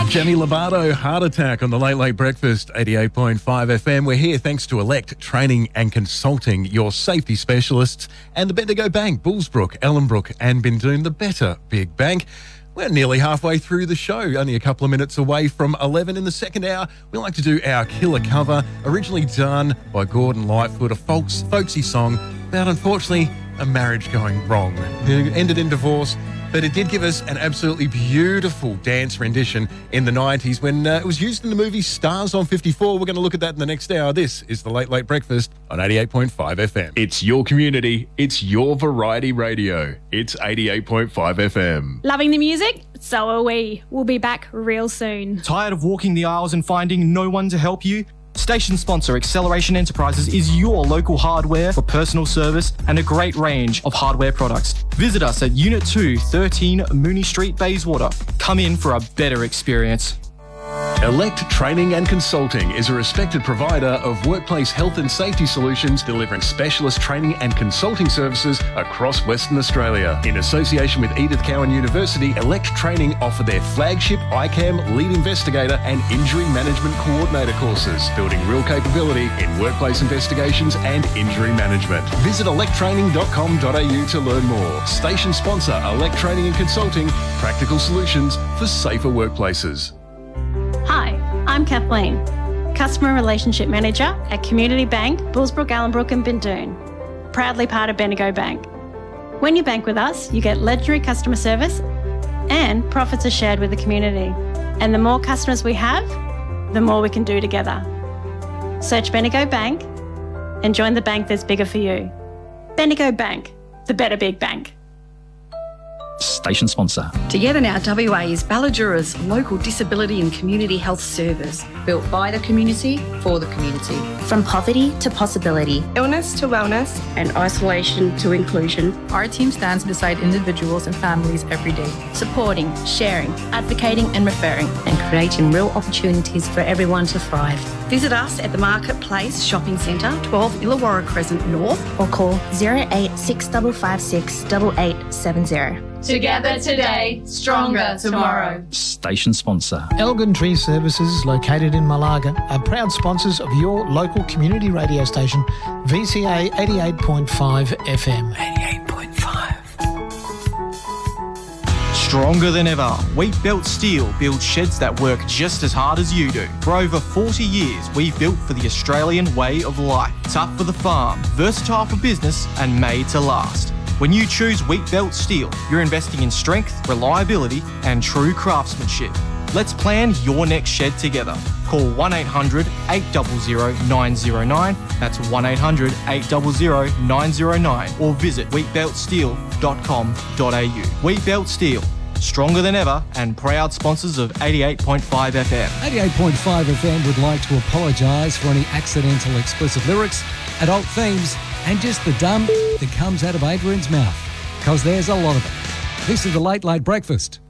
Demi Lovato, Heart Attack on the Late Late Breakfast, 88.5 FM. We're here thanks to Elect Training and Consulting, your safety specialists, and the Bendigo Bank, Bullsbrook, Ellenbrook and Bindoon, the better big bank. We're nearly halfway through the show, only a couple of minutes away from 11 in the second hour. We like to do our killer cover, originally done by Gordon Lightfoot, a folksy song about, unfortunately, a marriage going wrong. It ended in divorce. But it did give us an absolutely beautiful dance rendition in the 90s when it was used in the movie Stars on 54. We're going to look at that in the next hour. This is the Late Late Breakfast on 88.5 FM. It's your community. It's your variety radio. It's 88.5 FM. Loving the music? So are we. We'll be back real soon. Tired of walking the aisles and finding no one to help you? Station sponsor Acceleration Enterprises is your local hardware for personal service and a great range of hardware products. Visit us at Unit 2, 13 Mooney Street, Bayswater. Come in for a better experience. Elect Training and Consulting is a respected provider of workplace health and safety solutions, delivering specialist training and consulting services across Western Australia. In association with Edith Cowan University, Elect Training offer their flagship ICAM Lead Investigator and Injury Management Coordinator courses, building real capability in workplace investigations and injury management. Visit electtraining.com.au to learn more. Station sponsor Elect Training and Consulting, practical solutions for safer workplaces. Hi, I'm Kathleen, Customer Relationship Manager at Community Bank, Bullsbrook, Ellenbrook and Bindoon, proudly part of Bendigo Bank. When you bank with us, you get legendary customer service and profits are shared with the community. And the more customers we have, the more we can do together. Search Bendigo Bank and join the bank that's bigger for you. Bendigo Bank, the better big bank. Station sponsor. Together Now WA is Balladura's local disability and community health service. Built by the community, for the community. From poverty to possibility. Illness to wellness. And isolation to inclusion. Our team stands beside individuals and families every day. Supporting, sharing, advocating and referring. And creating real opportunities for everyone to thrive. Visit us at the Marketplace Shopping Centre, 12 Illawarra Crescent North. Or call 08656 8870. Together today, stronger tomorrow. Station sponsor. Elgin Tree Services, located in Malaga, are proud sponsors of your local community radio station, VCA 88.5 FM. 88.5. Stronger than ever, Wheatbelt Steel builds sheds that work just as hard as you do. For over 40 years, we've built for the Australian way of life. Tough for the farm, versatile for business, and made to last. When you choose Wheatbelt Steel, you're investing in strength, reliability, and true craftsmanship. Let's plan your next shed together. Call 1-800-800-909. That's 1-800-800-909. Or visit wheatbeltsteel.com.au. Wheatbelt Steel. Stronger than ever and proud sponsors of 88.5 FM. 88.5 FM would like to apologise for any accidental explicit lyrics, adult themes, and just the dumb that comes out of Adrian's mouth, because there's a lot of it. This is the Late Late Breakfast